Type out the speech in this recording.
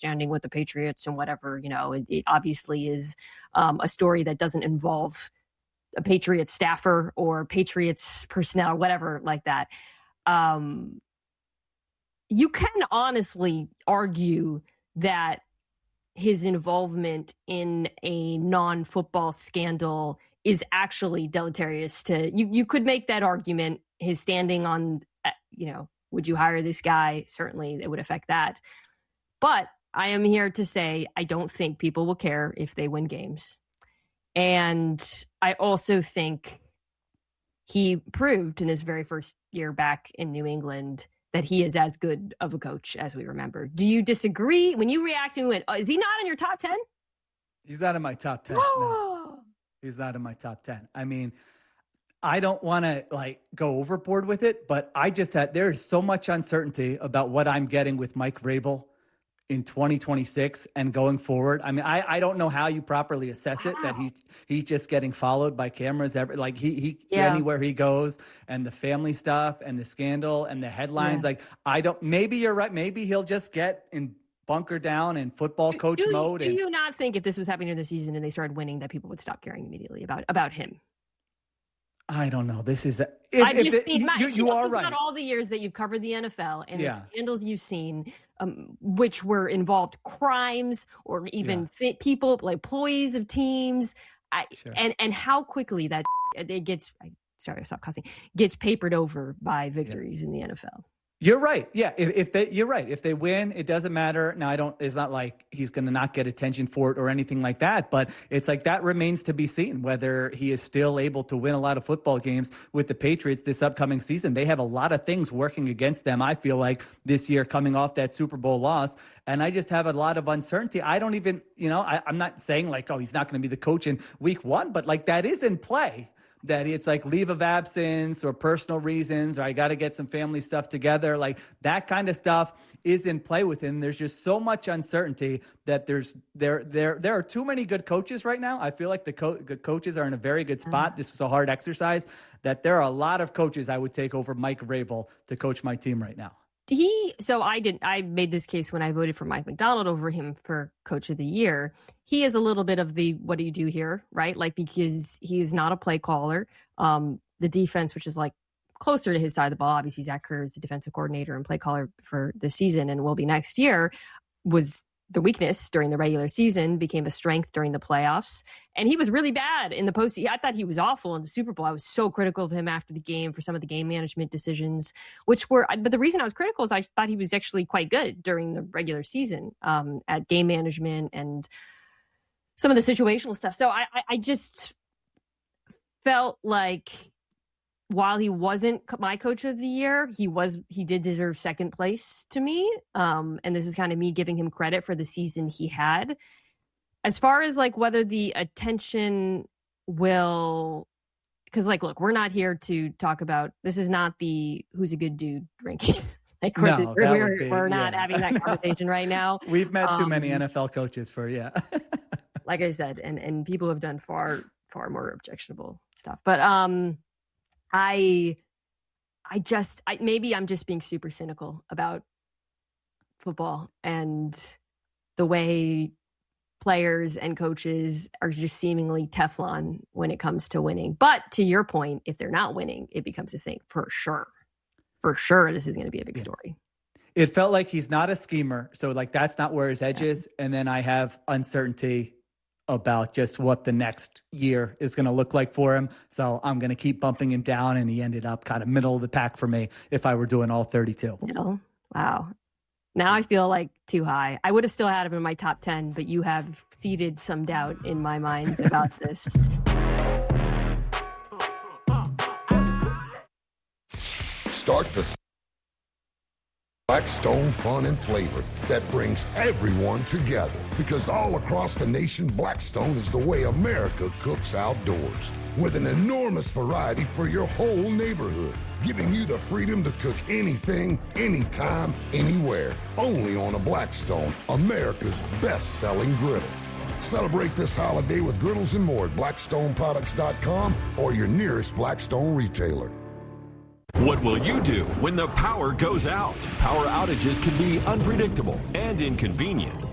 misunderstanding with the Patriots and whatever, it obviously is a story that doesn't involve a Patriots staffer or Patriots personnel, whatever like that. You can honestly argue that his involvement in a non-football scandal is actually deleterious to you could make that argument. His standing on, would you hire this guy? Certainly it would affect that. But I am here to say I don't think people will care if they win games. And I also think he proved in his very first year back in New England that he is as good of a coach as we remember. Do you disagree? When you react to it, is he not in your top 10? He's not in my top 10. No. He's not in my top 10. I mean, I don't want to go overboard with it, but there is so much uncertainty about what I'm getting with Mike Vrabel in 2026 and going forward. I mean, I don't know how you properly assess it, that he's just getting followed by cameras anywhere he goes, and the family stuff and the scandal and the headlines. Maybe you're right. Maybe he'll just get in bunker down in football coach mode. Do you not think if this was happening in the season and they started winning that people would stop caring immediately about him? I don't know. This is you are right. About all the years that you've covered the NFL and the scandals you've seen, which were involved crimes or even people, like employees of teams, and how quickly that it gets. Sorry, stop cussing. Gets papered over by victories in the NFL. You're right. Yeah, you're right. If they win, it doesn't matter. Now, it's not like he's going to not get attention for it or anything like that, but it's like that remains to be seen whether he is still able to win a lot of football games with the Patriots this upcoming season. They have a lot of things working against them, I feel like, this year coming off that Super Bowl loss, and I just have a lot of uncertainty. I don't even, I'm not saying he's not going to be the coach in week 1, but that is in play. That it's leave of absence or personal reasons, or I got to get some family stuff together. That kind of stuff is in play with him. There's just so much uncertainty that there are too many good coaches right now. I feel like the good coaches are in a very good spot. Mm-hmm. This was a hard exercise. That there are a lot of coaches I would take over Mike Vrabel to coach my team right now. I made this case when I voted for Mike Macdonald over him for Coach of the Year. He is a little bit of the, what do you do here, right? Because he is not a play caller. The defense, which is closer to his side of the ball, obviously Zach Kerr is the defensive coordinator and play caller for this season and will be next year, was the weakness during the regular season, became a strength during the playoffs. And he was really bad in the postseason. I thought he was awful in the Super Bowl. I was so critical of him after the game for some of the game management decisions, but the reason I was critical is I thought he was actually quite good during the regular season at game management and some of the situational stuff. So I just felt like while he wasn't my coach of the year, he did deserve second place to me. And this is kind of me giving him credit for the season he had. As far as whether the attention will, because look, we're not here to talk about, this is not the who's a good dude rankings. We're not having that conversation right now. We've met too many NFL coaches for, like I said, and people have done far, far more objectionable stuff. But maybe I'm just being super cynical about football and the way players and coaches are just seemingly Teflon when it comes to winning. But to your point, if they're not winning, it becomes a thing for sure. For sure, this is going to be a big story. It felt like he's not a schemer. So that's not where his edge is. And then I have uncertainty about just what the next year is going to look like for him. So I'm going to keep bumping him down, and he ended up kind of middle of the pack for me if I were doing all 32. Wow. Now I feel too high. I would have still had him in my top 10, but you have seeded some doubt in my mind about this. Start the Blackstone fun and flavor that brings everyone together, because all across the nation, Blackstone is the way America cooks outdoors, with an enormous variety for your whole neighborhood, giving you the freedom to cook anything, anytime, anywhere, only on a Blackstone, America's best-selling griddle. Celebrate this holiday with griddles and more at BlackstoneProducts.com or your nearest Blackstone retailer. What will you do when the power goes out? Power outages can be unpredictable and inconvenient.